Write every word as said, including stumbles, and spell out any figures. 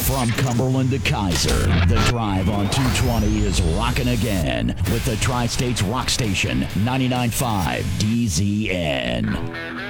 From Cumberland to Kaiser, the drive on two twenty is rocking again with the Tri-States Rock Station, ninety-nine point five D Z N.